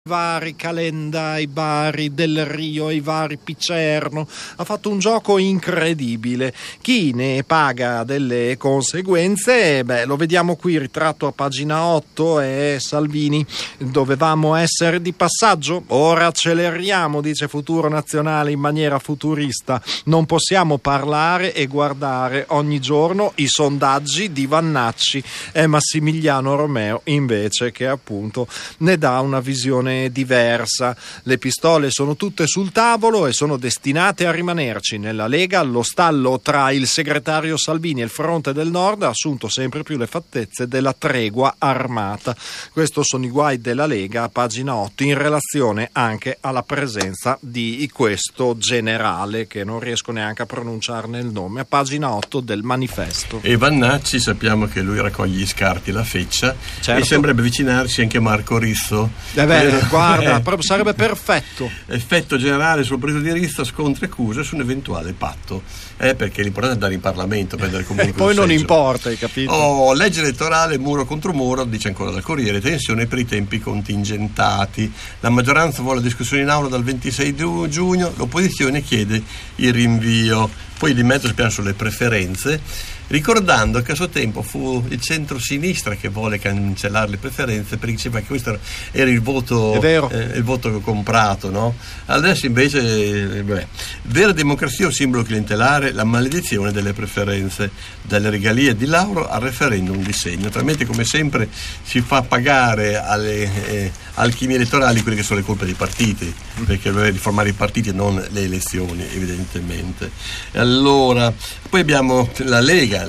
vari Calenda, i vari Del Rio, i vari Picerno. Ha fatto un gioco incredibile. Chi ne paga delle conseguenze? Lo vediamo qui ritratto a pagina 8, è Salvini. Dovevamo essere di passaggio, ora acceleriamo, dice Futuro Nazionale in maniera futurista. Non possiamo parlare e guardare ogni giorno i sondaggi di Vannacci. È Massimiliano Romeo invece che appunto ne dà una visione diversa. Le pistole sono tutte sul tavolo e sono destinate a rimanerci. Nella Lega lo stallo tra il segretario Salvini e il Fronte del Nord ha assunto sempre più le fattezze della tregua armata. Questi sono i guai della Lega a pagina 8 in relazione anche alla presenza di questo generale che non riesco neanche a pronunciarne il nome, a pagina 8 del Manifesto. E Vannacci sappiamo che lui raccoglie gli scarti, la feccia, certo. E sembrerebbe avvicinarsi anche Marco Rizzo. Guarda, proprio sarebbe perfetto. Effetto generale sul partito di Rizzo, scontri e accuse su un eventuale patto. Perché l'importante è andare in Parlamento, prendere comunque poi non importa, hai capito? Legge elettorale, muro contro muro, dice ancora dal Corriere, tensione per i tempi contingentati. La maggioranza vuole la discussione in aula dal 26 giugno, l'opposizione chiede il rinvio. Poi di mezzo spiano sulle preferenze, ricordando che a suo tempo fu il centro-sinistra che vuole cancellare le preferenze perché diceva che questo era il voto, il voto comprato, no? Adesso invece vera democrazia o simbolo clientelare, la maledizione delle preferenze, dalle regalie di Lauro al referendum di segno. Naturalmente, come sempre, si fa pagare alle alchimie elettorali quelle che sono le colpe dei partiti, perché doveva riformare i partiti e non le elezioni, evidentemente. Allora, poi abbiamo la Lega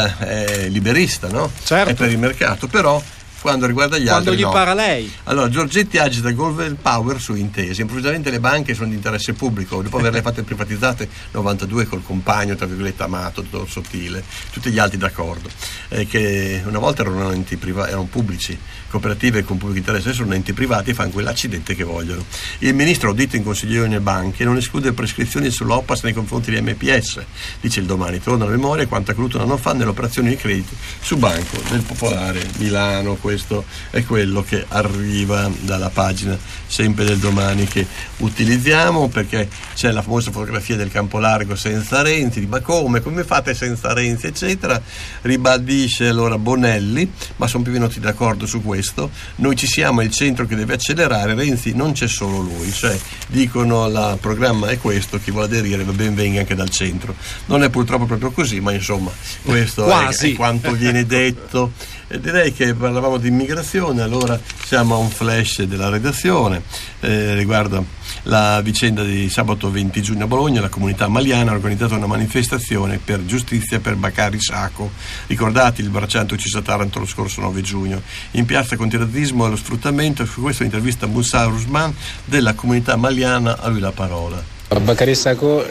è liberista, no? Certo. È per il mercato, però quando riguarda gli altri gli pare lei. Allora Giorgetti agita il golden power su intese. Improvvisamente le banche sono di interesse pubblico dopo averle fatte privatizzate 92 col compagno tra virgolette amato, tutto sottile, tutti gli altri d'accordo, che una volta erano enti privati, erano pubblici, cooperative con pubblico interesse, sono enti privati e fanno quell'accidente che vogliono. Il ministro audita in consigliere nelle banche e non esclude prescrizioni sull'OPAS nei confronti di MPS, dice il Domani. Torna alla memoria quanto accaduto un anno fa nelle operazioni di credito su Banco del Popolare Milano. Questo è quello che arriva dalla pagina sempre del Domani che utilizziamo, perché c'è la famosa fotografia del campo largo senza Renzi, ma come fate senza Renzi eccetera, ribadisce allora Bonelli, ma sono più venuti d'accordo su questo. Noi ci siamo, è il centro che deve accelerare, Renzi non c'è solo lui, cioè dicono il programma è questo, chi vuole aderire va ben venga anche dal centro. Non è purtroppo proprio così, ma insomma questo è quanto viene detto. E direi che parlavamo di immigrazione, allora siamo a un flash della redazione riguardo la vicenda di sabato 20 giugno a Bologna. La comunità maliana ha organizzato una manifestazione per giustizia per Bakari Sacco, ricordati il bracciante ucciso a Taranto lo scorso 9 giugno. In piazza contro il razzismo e lo sfruttamento, su questa intervista Moussa Rusman della comunità maliana, a lui la parola. Bakari Sacco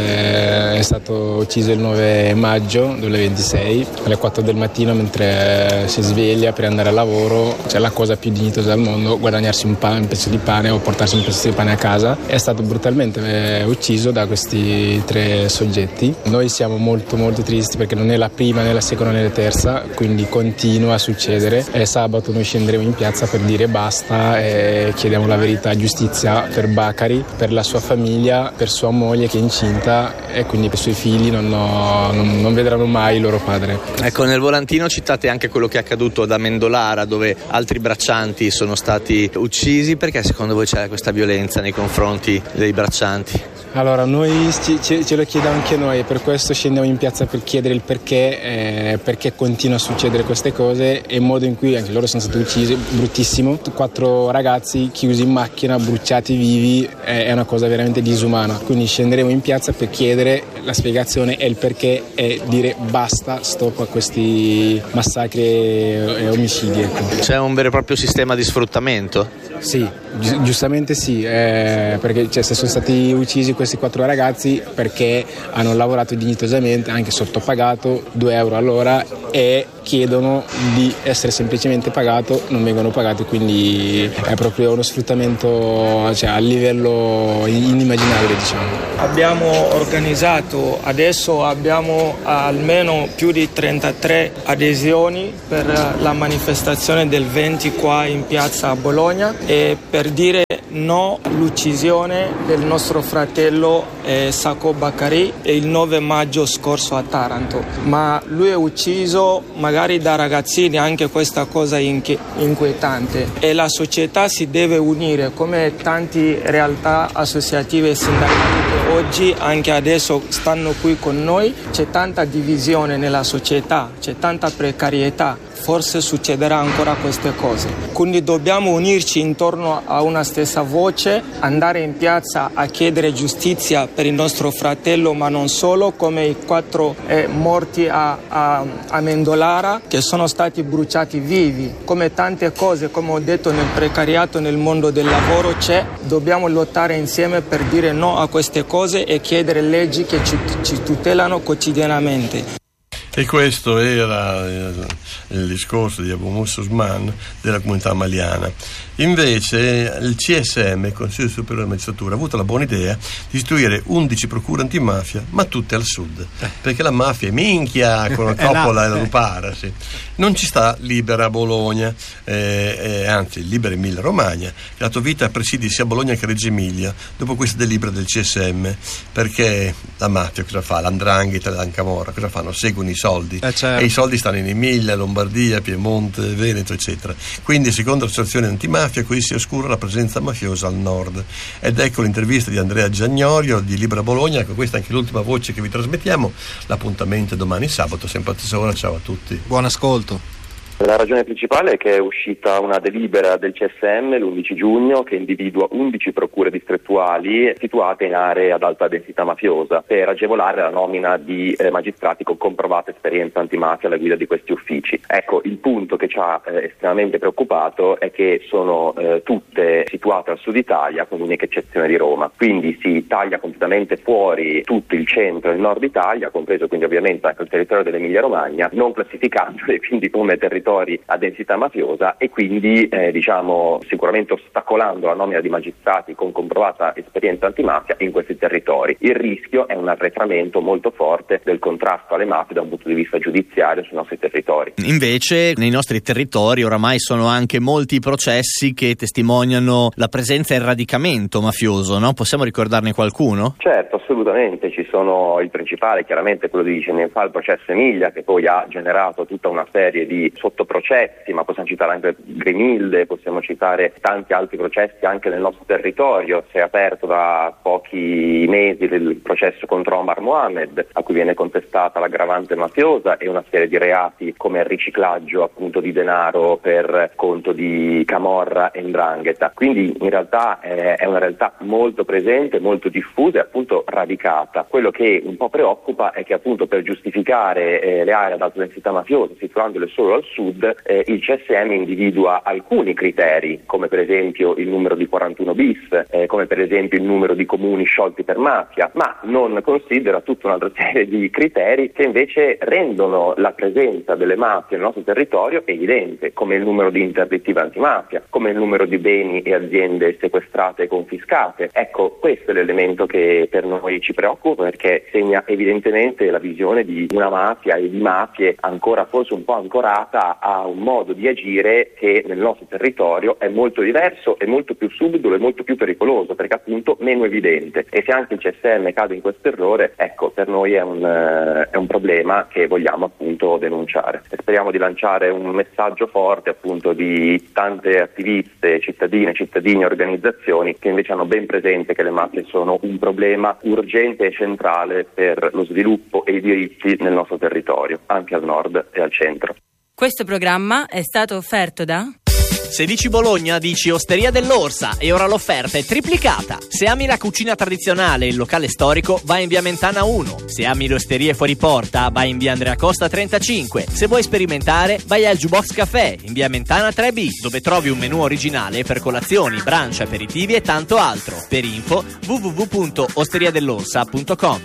è stato ucciso il 9 maggio 2026 alle 4 del mattino mentre si sveglia per andare al lavoro. C'è la cosa più dignitosa del mondo, guadagnarsi un pezzo di pane o portarsi un pezzo di pane a casa. È stato brutalmente ucciso da questi 3 soggetti. Noi siamo molto molto tristi perché non è la prima, né la seconda, né la terza, quindi continua a succedere. E sabato noi scenderemo in piazza per dire basta e chiediamo la verità, giustizia per Bakari, per la sua famiglia, per sua moglie che è incinta e quindi per i suoi figli non vedranno mai il loro padre. Ecco, nel volantino citate anche quello che è accaduto ad Amendolara, dove altri braccianti sono stati uccisi. Perché secondo voi c'è questa violenza nei confronti dei braccianti? Allora, noi ce lo chiediamo anche noi, per questo scendiamo in piazza per chiedere il perché continua a succedere queste cose e il modo in cui anche loro sono stati uccisi, bruttissimo. 4 ragazzi chiusi in macchina, bruciati vivi, è una cosa veramente disumana. Quindi scenderemo in piazza per chiedere la spiegazione e il perché e dire basta, stop a questi massacri e omicidi. Ecco. C'è un vero e proprio sistema di sfruttamento? Sì, giustamente sì, perché se sono stati uccisi questi 4 ragazzi perché hanno lavorato dignitosamente, anche sottopagato, 2 euro all'ora, e chiedono di essere semplicemente pagato, non vengono pagati, quindi è proprio uno sfruttamento a livello inimmaginabile, diciamo. Abbiamo organizzato, adesso abbiamo almeno più di 33 adesioni per la manifestazione del 20 qua in piazza a Bologna, e per per dire no all'uccisione del nostro fratello Sacco Bakary il 9 maggio scorso a Taranto, ma lui è ucciso magari da ragazzini, anche questa cosa inquietante, e la società si deve unire come tante realtà associative e sindacali che oggi anche adesso stanno qui con noi. C'è tanta divisione nella società, c'è tanta precarietà, forse succederà ancora queste cose, quindi dobbiamo unirci intorno a una stessa voce, andare in piazza a chiedere giustizia per il nostro fratello, ma non solo, come i 4 morti a Mendolara che sono stati bruciati vivi, come tante cose, come ho detto, nel precariato, nel mondo del lavoro c'è, dobbiamo lottare insieme per dire no a queste cose e chiedere leggi che ci tutelano quotidianamente. E questo era il discorso di Abou Moussa Ousmane della comunità maliana. Invece il CSM, il Consiglio Superiore della Magistratura, ha avuto la buona idea di istituire 11 procure antimafia, ma tutte al sud, perché la mafia è minchia con la Coppola e la Lupara, sì. Non ci sta Libera Bologna, anzi Libera Emilia Romagna, che ha dato vita a presidi sia a Bologna che a Reggio Emilia dopo questa delibera del CSM, perché la mafia cosa fa? L'andrangheta e l'Ancamorra cosa fanno? Seguono i soldi, certo. E i soldi stanno in Emilia, Lombardia, Piemonte, Veneto, eccetera. Quindi, secondo l'associazione antimafia, così si oscura la presenza mafiosa al nord. Ed ecco l'intervista di Andrea Giagnorio di Libera Bologna. Ecco, questa è anche l'ultima voce che vi trasmettiamo. L'appuntamento è domani sabato, sempre alla stessa ora. Ciao a tutti. Buon ascolto. La ragione principale è che è uscita una delibera del CSM l'11 giugno che individua 11 procure distrettuali situate in aree ad alta densità mafiosa per agevolare la nomina di magistrati con comprovata esperienza antimafia alla guida di questi uffici. Ecco, il punto che ci ha estremamente preoccupato è che sono tutte situate al sud Italia, con l'unica eccezione di Roma. Quindi si taglia completamente fuori tutto il centro e il nord Italia, compreso quindi ovviamente anche il territorio dell'Emilia Romagna, non classificandole quindi come territori a densità mafiosa, e quindi sicuramente ostacolando la nomina di magistrati con comprovata esperienza antimafia in questi territori. Il rischio è un arretramento molto forte del contrasto alle mafie da un punto di vista giudiziario sui nostri territori. Invece nei nostri territori oramai sono anche molti processi che testimoniano la presenza e il radicamento mafioso, no? Possiamo ricordarne qualcuno? Certo, assolutamente. Ci sono il principale, chiaramente quello di Cenefà, il processo Emilia, che poi ha generato tutta una serie di sottoprocessi, ma possiamo citare anche Grimilde, possiamo citare tanti altri processi anche nel nostro territorio. Si è aperto da pochi mesi il processo contro Omar Mohamed, a cui viene contestata l'aggravante mafiosa e una serie di reati come il riciclaggio appunto di denaro per conto di camorra e 'ndrangheta. Quindi in realtà è una realtà molto presente, molto diffusa e appunto radicata. Quello che un po' preoccupa è che appunto per giustificare le aree ad alta densità mafiosa, situandole solo al sud, il CSM individua alcuni criteri, come per esempio il numero di 41 bis, come per esempio il numero di comuni sciolti per mafia, ma non considera tutta un'altra serie di criteri che invece rendono la presenza delle mafie nel nostro territorio evidente, come il numero di interdittive antimafia, come il numero di beni e aziende sequestrate e confiscate. Ecco, questo è l'elemento che per noi ci preoccupa, perché segna evidentemente la visione di una mafia e di mafie ancora forse un po' ancorata a un modo di agire che nel nostro territorio è molto diverso e molto più subdolo e molto più pericoloso, perché appunto meno evidente. E se anche il CSM cade in questo errore, ecco, per noi è un problema che vogliamo appunto denunciare. E speriamo di lanciare un messaggio forte appunto di tante attiviste, cittadine, cittadini, organizzazioni che invece hanno ben presente che le mafie sono un problema urgente e centrale per lo sviluppo e i diritti nel nostro territorio, anche al nord e al centro. Questo programma è stato offerto da... Se dici Bologna, dici Osteria dell'Orsa, e ora l'offerta è triplicata. Se ami la cucina tradizionale e il locale storico, vai in via Mentana 1. Se ami le osterie fuori porta, vai in via Andrea Costa 35. Se vuoi sperimentare, vai al Jukebox Café in via Mentana 3B, dove trovi un menù originale per colazioni, brunch, aperitivi e tanto altro. Per info www.osteriadell'orsa.com.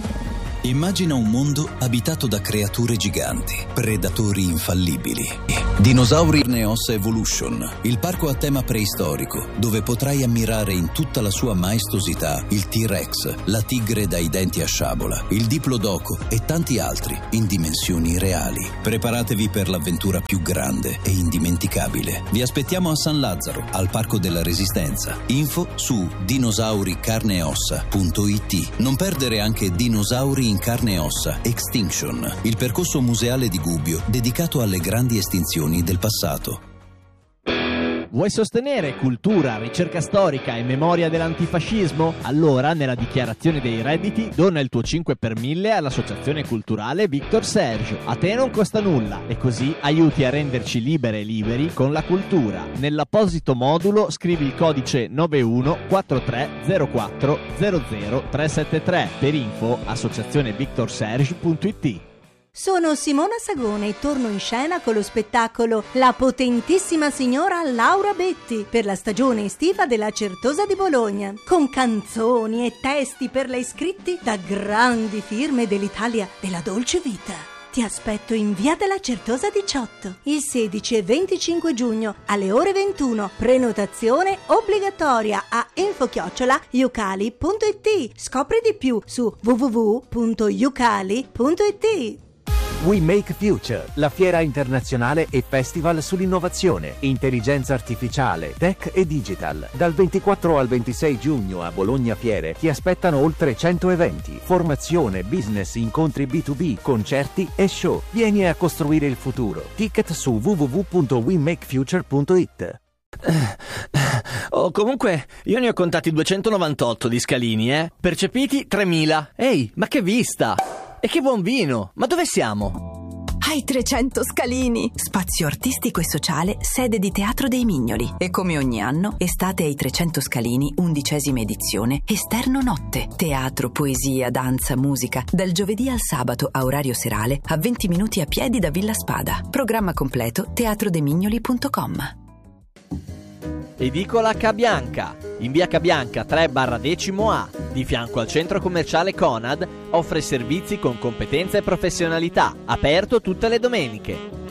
Immagina un mondo abitato da creature giganti, predatori infallibili Dinosauri Carne e Ossa Evolution, il parco a tema preistorico, dove potrai ammirare in tutta la sua maestosità il T-Rex, la tigre dai denti a sciabola, il Diplodoco e tanti altri in dimensioni reali. Preparatevi per l'avventura più grande e indimenticabile. Vi aspettiamo a San Lazzaro, al Parco della Resistenza. Info su dinosauricarneeossa.it. Non perdere anche Dinosauri in carne e ossa Extinction, il percorso museale di Gubbio dedicato alle grandi estinzioni del passato. Vuoi sostenere cultura, ricerca storica e memoria dell'antifascismo? Allora, nella dichiarazione dei redditi, dona il tuo 5 per 1000 all'associazione culturale Victor Serge. A te non costa nulla e così aiuti a renderci libere e liberi con la cultura. Nell'apposito modulo scrivi il codice 914304000373. Per info associazionevictorserge.it. Sono Simona Sagone e torno in scena con lo spettacolo La potentissima signora Laura Betti per la stagione estiva della Certosa di Bologna, con canzoni e testi per le iscritti da grandi firme dell'Italia della dolce vita. Ti aspetto in via della Certosa 18 il 16 e 25 giugno alle ore 21. Prenotazione obbligatoria a info@yucali.it. Scopri di più su www.yucali.it. We Make Future, la fiera internazionale e festival sull'innovazione, intelligenza artificiale, tech e digital. Dal 24 al 26 giugno a Bologna Fiere ti aspettano oltre 100 eventi, formazione, business, incontri B2B, concerti e show. Vieni a costruire il futuro. Ticket su www.wemakefuture.it. Oh, comunque, io ne ho contati 298 di scalini, percepiti 3000. Ehi, ma che vista! E che buon vino! Ma dove siamo? Ai 300 Scalini, spazio artistico e sociale, sede di Teatro dei Mignoli. E come ogni anno, estate ai 300 Scalini, 11ª edizione, esterno notte. Teatro, poesia, danza, musica, dal giovedì al sabato a orario serale, a 20 minuti a piedi da Villa Spada. Programma completo teatrodemignoli.com. Edicola Cabianca, in via Cabianca 3/10A, di fianco al centro commerciale Conad, offre servizi con competenza e professionalità, aperto tutte le domeniche.